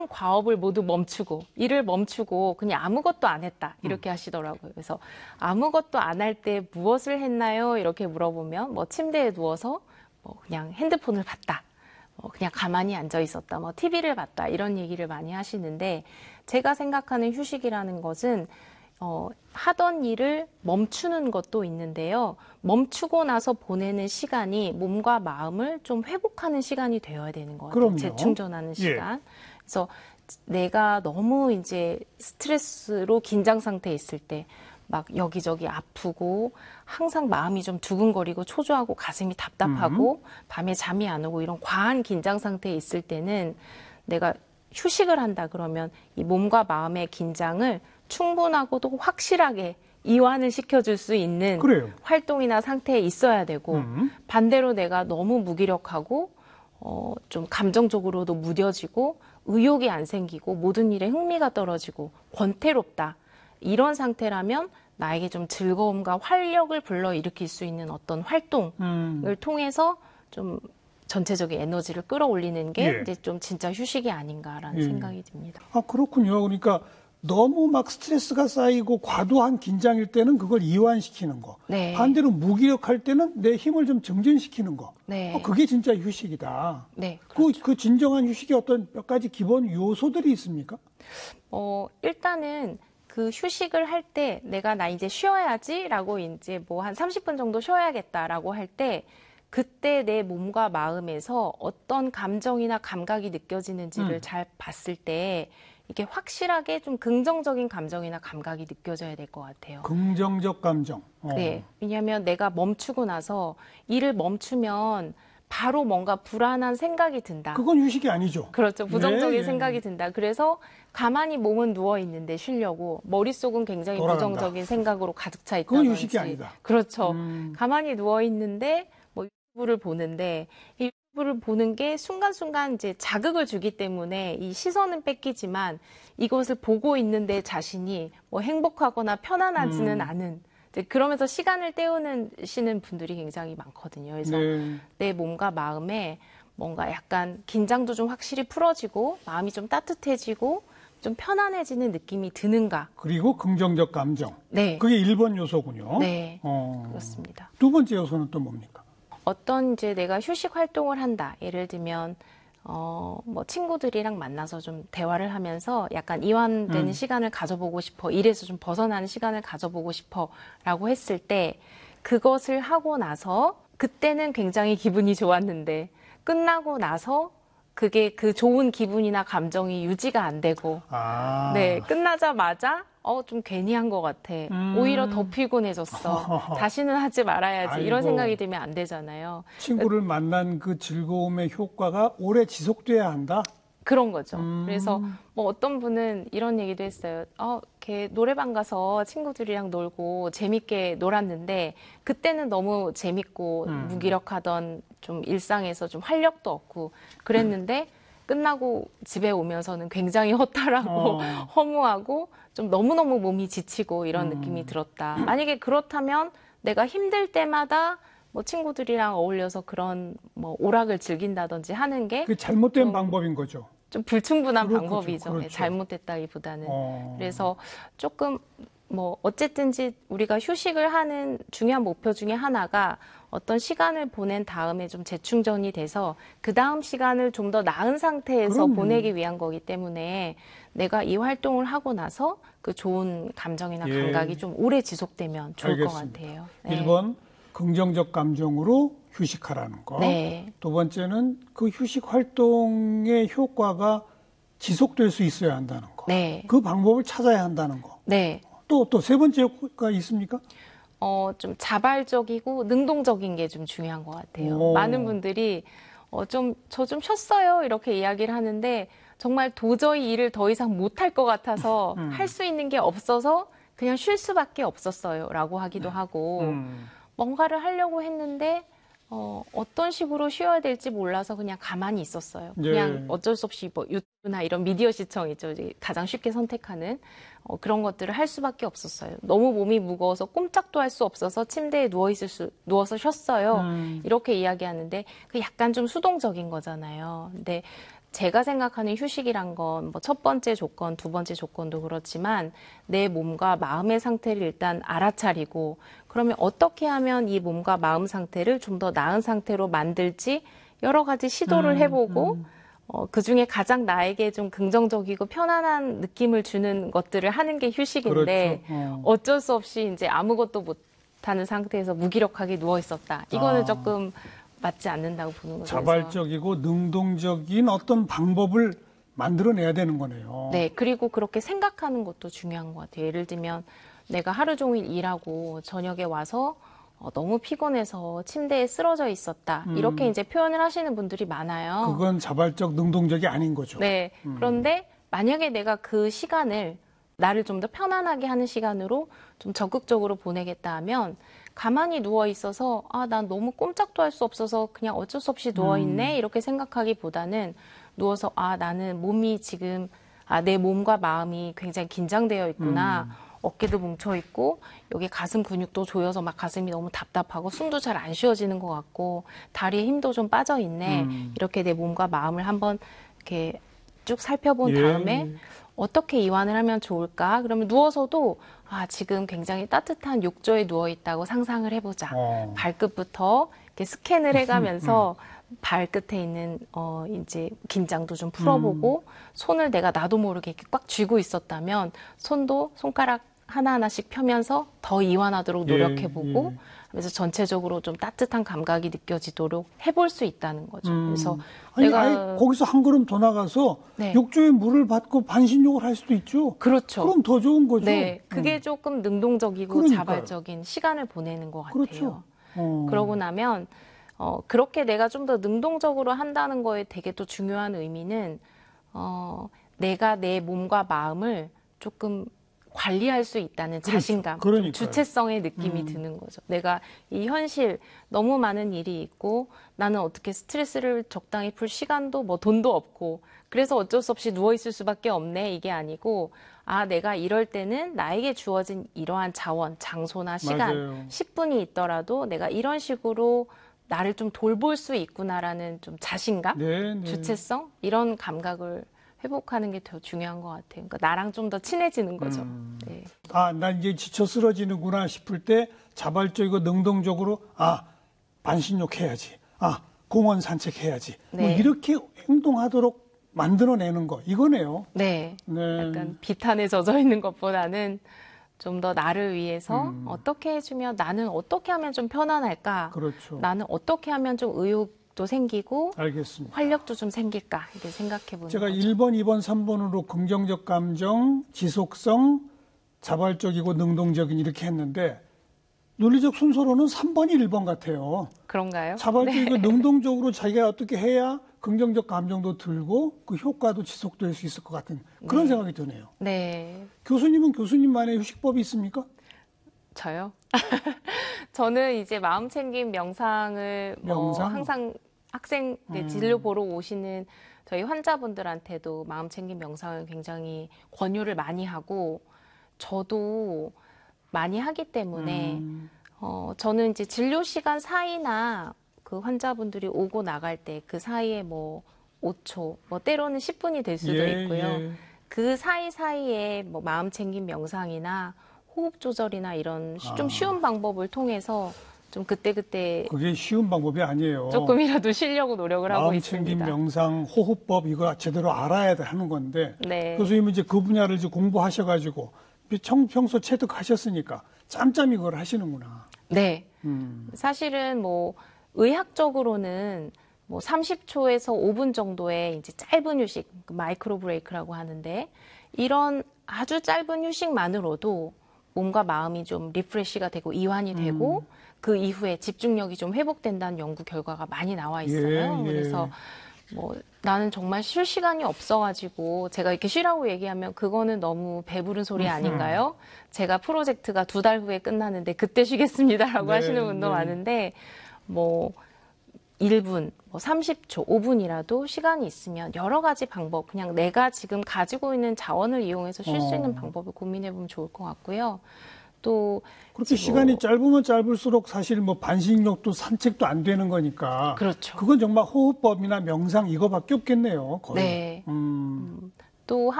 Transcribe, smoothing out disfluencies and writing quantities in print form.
과업을 모두 멈추고 일을 멈추고 그냥 아무것도 안 했다 이렇게 하시더라고요. 그래서 아무것도 안 할 때 무엇을 했나요? 이렇게 물어보면 뭐 침대에 누워서 뭐 그냥 핸드폰을 봤다. 그냥 가만히 앉아 있었다. 뭐 TV를 봤다. 이런 얘기를 많이 하시는데 제가 생각하는 휴식이라는 것은 하던 일을 멈추는 것도 있는데요. 멈추고 나서 보내는 시간이 몸과 마음을 좀 회복하는 시간이 되어야 되는 것 같아요. 그럼요. 재충전하는 시간. 예. 그래서 내가 너무 이제 스트레스로 긴장 상태에 있을 때 막 여기저기 아프고 항상 마음이 좀 두근거리고 초조하고 가슴이 답답하고 밤에 잠이 안 오고 이런 과한 긴장 상태에 있을 때는 내가 휴식을 한다 그러면 이 몸과 마음의 긴장을 충분하고도 확실하게 이완을 시켜줄 수 있는 그래요. 활동이나 상태에 있어야 되고 반대로 내가 너무 무기력하고 좀 감정적으로도 무뎌지고 의욕이 안 생기고 모든 일에 흥미가 떨어지고 권태롭다. 이런 상태라면 나에게 좀 즐거움과 활력을 불러일으킬 수 있는 어떤 활동을 통해서 좀 전체적인 에너지를 끌어올리는 게 예. 이제 좀 진짜 휴식이 아닌가라는 예. 생각이 듭니다. 아, 그렇군요. 그러니까 너무 막 스트레스가 쌓이고 과도한 긴장일 때는 그걸 이완시키는 거. 네. 반대로 무기력할 때는 내 힘을 좀 정진시키는 거. 네. 그게 진짜 휴식이다. 네, 그렇죠. 그 진정한 휴식의 어떤 몇 가지 기본 요소들이 있습니까? 일단은 그 휴식을 할 때 내가 나 이제 쉬어야지라고 이제 뭐 한 30분 정도 쉬어야겠다라고 할 때 그때 내 몸과 마음에서 어떤 감정이나 감각이 느껴지는지를 잘 봤을 때 이게 확실하게 좀 긍정적인 감정이나 감각이 느껴져야 될 것 같아요. 긍정적 감정. 네. 왜냐하면 내가 멈추고 나서 일을 멈추면 바로 뭔가 불안한 생각이 든다. 그건 휴식이 아니죠. 그렇죠. 부정적인 예, 생각이 든다. 그래서 가만히 몸은 누워 있는데 쉬려고 머릿속은 굉장히 돌아간다. 부정적인 생각으로 가득 차 있다든지. 그건 휴식이 아니다. 그렇죠. 가만히 누워 있는데 뭐 유튜브를 보는데 이 유튜브를 보는 게 순간순간 이제 자극을 주기 때문에 이 시선은 뺏기지만 이것을 보고 있는 내 자신이 뭐 행복하거나 편안하지는 않은 이제 그러면서 시간을 때우시는 분들이 굉장히 많거든요. 그래서 네. 내 몸과 마음에 뭔가 약간 긴장도 좀 확실히 풀어지고 마음이 좀 따뜻해지고 좀 편안해지는 느낌이 드는가? 그리고 긍정적 감정. 네. 그게 1번 요소군요. 네. 그렇습니다. 두 번째 요소는 또 뭡니까? 어떤 이제 내가 휴식 활동을 한다. 예를 들면 뭐 친구들이랑 만나서 좀 대화를 하면서 약간 이완되는 시간을 가져보고 싶어. 일에서 좀 벗어나는 시간을 가져보고 싶어라고 했을 때 그것을 하고 나서 그때는 굉장히 기분이 좋았는데 끝나고 나서 그게 그 좋은 기분이나 감정이 유지가 안 되고 네, 끝나자마자 좀 괜히 한 것 같아. 오히려 더 피곤해졌어. 다시는 하지 말아야지. 아이고. 이런 생각이 들면 안 되잖아요. 친구를 만난 그 즐거움의 효과가 오래 지속돼야 한다? 그런 거죠. 그래서 뭐 어떤 분은 이런 얘기도 했어요. 걔 노래방 가서 친구들이랑 놀고 재밌게 놀았는데 그때는 너무 재밌고 무기력하던 좀 일상에서 좀 활력도 없고 그랬는데 끝나고 집에 오면서는 굉장히 허탈하고 허무하고 좀 너무너무 몸이 지치고 이런 느낌이 들었다. 만약에 그렇다면 내가 힘들 때마다 뭐 친구들이랑 어울려서 그런 뭐 오락을 즐긴다든지 하는 게 그 잘못된 방법인 거죠. 좀 불충분한 그렇죠. 방법이죠. 그렇죠. 잘못됐다기보다는. 그래서 조금 뭐 어쨌든지 우리가 휴식을 하는 중요한 목표 중에 하나가 어떤 시간을 보낸 다음에 좀 재충전이 돼서 그 다음 시간을 좀 더 나은 상태에서 그럼요. 보내기 위한 거기 때문에 내가 이 활동을 하고 나서 그 좋은 감정이나 예. 감각이 좀 오래 지속되면 좋을 알겠습니다. 것 같아요. 네. 1번 긍정적 감정으로 휴식하라는 거. 네. 두 번째는 그 휴식 활동의 효과가 지속될 수 있어야 한다는 거. 네. 그 방법을 찾아야 한다는 거. 네. 또 세 번째가 있습니까? 좀 자발적이고 능동적인 게 좀 중요한 것 같아요. 오. 많은 분들이 저 좀 쉬었어요 이렇게 이야기를 하는데 정말 도저히 일을 더 이상 못할 것 같아서 할 수 있는 게 없어서 그냥 쉴 수밖에 없었어요 라고 하기도 하고 뭔가를 하려고 했는데 어떤 식으로 쉬어야 될지 몰라서 그냥 가만히 있었어요. 그냥 예. 어쩔 수 없이 뭐 유튜브나 이런 미디어 시청 있죠. 이제 가장 쉽게 선택하는 그런 것들을 할 수밖에 없었어요. 너무 몸이 무거워서 꼼짝도 할 수 없어서 침대에 누워서 쉬었어요. 이렇게 이야기하는데 그 약간 좀 수동적인 거잖아요. 근데 제가 생각하는 휴식이란 건 뭐 첫 번째 조건, 두 번째 조건도 그렇지만 내 몸과 마음의 상태를 일단 알아차리고 그러면 어떻게 하면 이 몸과 마음 상태를 좀 더 나은 상태로 만들지 여러 가지 시도를 해보고 그중에 가장 나에게 좀 긍정적이고 편안한 느낌을 주는 것들을 하는 게 휴식인데 그렇죠. 어쩔 수 없이 이제 아무것도 못하는 상태에서 무기력하게 누워 있었다. 이거는 조금 맞지 않는다고 보는 거죠. 자발적이고 능동적인 어떤 방법을 만들어내야 되는 거네요. 네, 그리고 그렇게 생각하는 것도 중요한 것 같아요. 예를 들면 내가 하루 종일 일하고 저녁에 와서 너무 피곤해서 침대에 쓰러져 있었다. 이렇게 이제 표현을 하시는 분들이 많아요. 그건 자발적 능동적이 아닌 거죠. 네. 그런데 만약에 내가 그 시간을 나를 좀 더 편안하게 하는 시간으로 좀 적극적으로 보내겠다 하면 가만히 누워 있어서 난 너무 꼼짝도 할 수 없어서 그냥 어쩔 수 없이 누워 있네. 이렇게 생각하기보다는 누워서 나는 몸이 지금 내 몸과 마음이 굉장히 긴장되어 있구나. 어깨도 뭉쳐 있고 여기 가슴 근육도 조여서 막 가슴이 너무 답답하고 숨도 잘 안 쉬어지는 것 같고 다리에 힘도 좀 빠져 있네. 이렇게 내 몸과 마음을 한번 이렇게 쭉 살펴본 다음에 어떻게 이완을 하면 좋을까? 그러면 누워서도 지금 굉장히 따뜻한 욕조에 누워 있다고 상상을 해보자. 발끝부터 이렇게 스캔을 해가면서 발끝에 있는 이제 긴장도 좀 풀어보고 손을 내가 나도 모르게 이렇게 꽉 쥐고 있었다면 손도 손가락 하나하나씩 펴면서 더 이완하도록 노력해보고 그래서 전체적으로 좀 따뜻한 감각이 느껴지도록 해볼 수 있다는 거죠. 그래서 아니, 거기서 한 걸음 더 나가서 네. 욕조에 물을 받고 반신욕을 할 수도 있죠. 그렇죠. 그럼 더 좋은 거죠. 네, 그게 조금 능동적이고 그러니까요. 자발적인 시간을 보내는 것 같아요. 그렇죠. 그러고 나면 그렇게 내가 좀 더 능동적으로 한다는 거에 되게 또 중요한 의미는 내가 내 몸과 마음을 조금 관리할 수 있다는 그렇죠. 자신감, 좀 주체성의 느낌이 드는 거죠. 내가 이 현실 너무 많은 일이 있고 나는 어떻게 스트레스를 적당히 풀 시간도 뭐 돈도 없고 그래서 어쩔 수 없이 누워 있을 수밖에 없네 이게 아니고 내가 이럴 때는 나에게 주어진 이러한 자원, 장소나 시간, 맞아요. 10분이 있더라도 내가 이런 식으로 나를 좀 돌볼 수 있구나라는 좀 자신감, 네. 주체성 이런 감각을 회복하는 게 더 중요한 것 같아요. 그러니까 나랑 좀 더 친해지는 거죠. 네. 난 이제 지쳐 쓰러지는구나 싶을 때 자발적이고 능동적으로 반신욕 해야지. 공원 산책해야지. 네. 뭐 이렇게 행동하도록 만들어내는 거 이거네요. 네. 네. 약간 비탄에 젖어 있는 것보다는 좀 더 나를 위해서 어떻게 해주면 나는 어떻게 하면 좀 편안할까? 그렇죠. 나는 어떻게 하면 좀 의욕도 생기고 알겠습니다. 활력도 좀 생길까? 이렇게 생각해보는 제가 거죠. 1번, 2번, 3번으로 긍정적 감정, 지속성, 자발적이고 능동적인 이렇게 했는데 논리적 순서로는 3번이 1번 같아요. 그런가요? 자발적이고 능동적으로 자기가 어떻게 해야 긍정적 감정도 들고 그 효과도 지속될 수 있을 것 같은 그런 생각이 드네요. 네. 교수님은 교수님만의 휴식법이 있습니까? 저요? 저는 이제 마음챙김 명상을 명상? 항상 학생 진료 보러 오시는 저희 환자분들한테도 마음챙김 명상을 굉장히 권유를 많이 하고 저도 많이 하기 때문에 저는 이제 진료 시간 사이나 그 환자분들이 오고 나갈 때 그 사이에 뭐 5초, 뭐 때로는 10분이 될 수도 있고요. 그 사이사이에 뭐 마음챙김 명상이나 호흡 조절이나 이런 좀 쉬운 방법을 통해서 좀 그때그때 그게 쉬운 방법이 아니에요. 조금이라도 쉬려고 노력을 하고 마음챙김 있습니다. 명상, 호흡법 이거 제대로 알아야 하는 건데 네. 교수님은 이제 그 분야를 이제 공부하셔가지고 평소 체득하셨으니까 짬짬이 그걸 하시는구나. 네. 사실은 뭐 의학적으로는 뭐 30초에서 5분 정도의 이제 짧은 휴식, 마이크로 브레이크라고 하는데 이런 아주 짧은 휴식만으로도 몸과 마음이 좀 리프레시가 되고 이완이 되고 그 이후에 집중력이 좀 회복된다는 연구 결과가 많이 나와 있어요. 그래서 뭐 나는 정말 쉴 시간이 없어가지고 제가 이렇게 쉬라고 얘기하면 그거는 너무 배부른 소리 아닌가요? 제가 프로젝트가 2달 후에 끝나는데 그때 쉬겠습니다라고 하시는 분도 많은데 뭐 1분, 뭐 30초, 5분이라도 시간이 있으면 여러 가지 방법, 그냥 내가 지금 가지고 있는 자원을 이용해서 쉴 수 있는 방법을 고민해 보면 좋을 것 같고요. 또 그렇게 시간이 짧으면 짧을수록 사실 뭐 반식욕도 산책도 안 되는 거니까. 그렇죠. 그건 정말 호흡법이나 명상 이거밖에 없겠네요. 거의. 네. 또